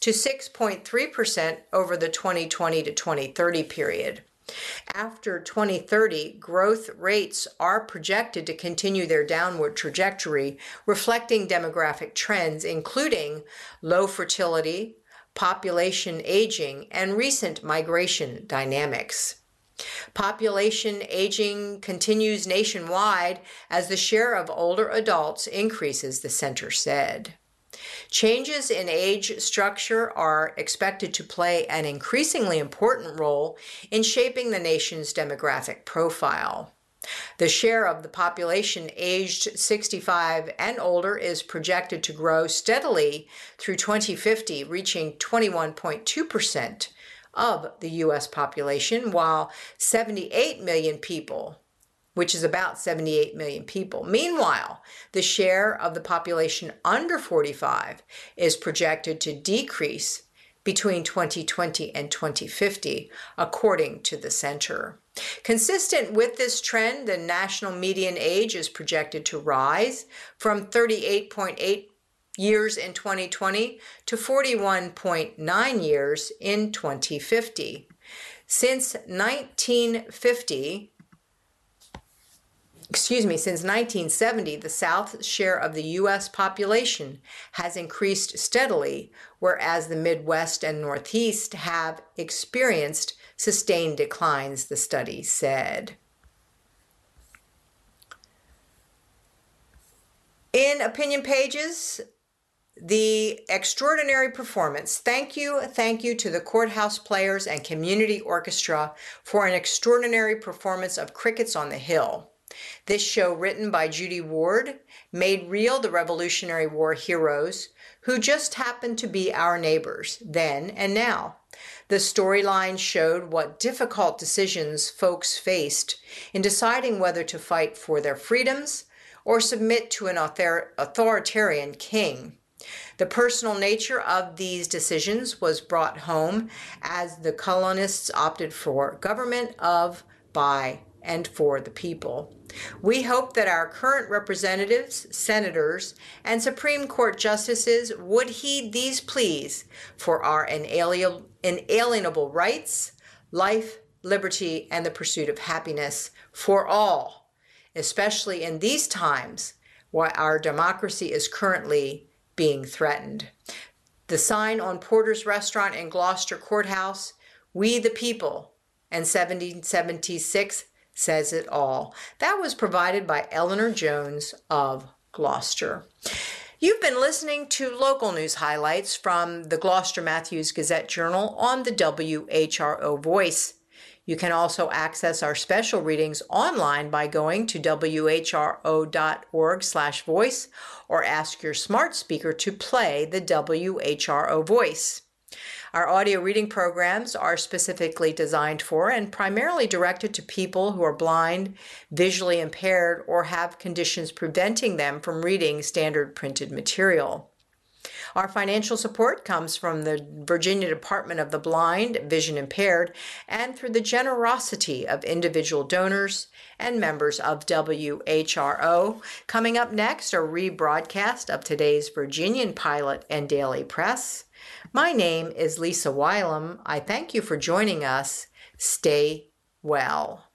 to 6.3% over the 2020 to 2030 period. After 2030, growth rates are projected to continue their downward trajectory, reflecting demographic trends including low fertility, population aging, and recent migration dynamics. Population aging continues nationwide as the share of older adults increases, the center said. Changes in age structure are expected to play an increasingly important role in shaping the nation's demographic profile. The share of the population aged 65 and older is projected to grow steadily through 2050, reaching 21.2% of the U.S. population, while 78 million people, which is about 78 million people. Meanwhile, the share of the population under 45 is projected to decrease between 2020 and 2050, according to the center. Consistent with this trend, the national median age is projected to rise from 38.8 years in 2020 to 41.9 years in 2050. Since 1970, the South's share of the U.S. population has increased steadily, whereas the Midwest and Northeast have experienced sustained declines, the study said. In opinion pages, the extraordinary performance. Thank you to the Courthouse Players and Community Orchestra for an extraordinary performance of Crickets on the Hill. This show, written by Judy Ward, made real the Revolutionary War heroes who just happened to be our neighbors then and now. The storyline showed what difficult decisions folks faced in deciding whether to fight for their freedoms or submit to an authoritarian king. The personal nature of these decisions was brought home as the colonists opted for government of, by, and for the people. We hope that our current representatives, senators, and Supreme Court justices would heed these pleas for our inalienable rights, life, liberty, and the pursuit of happiness for all, especially in these times where our democracy is currently being threatened. The sign on Porter's Restaurant in Gloucester Courthouse, "We the People," and 1776 says it all. That was provided by Eleanor Jones of Gloucester. You've been listening to local news highlights from the Gloucester Matthews Gazette Journal on the WHRO Voice. You can also access our special readings online by going to whro.org/voice or ask your smart speaker to play the WHRO Voice. Our audio reading programs are specifically designed for and primarily directed to people who are blind, visually impaired, or have conditions preventing them from reading standard printed material. Our financial support comes from the Virginia Department of the Blind, Vision Impaired, and through the generosity of individual donors and members of WHRO. Coming up next, a rebroadcast of today's Virginian Pilot and Daily Press. My name is Lisa Wylam. I thank you for joining us. Stay well.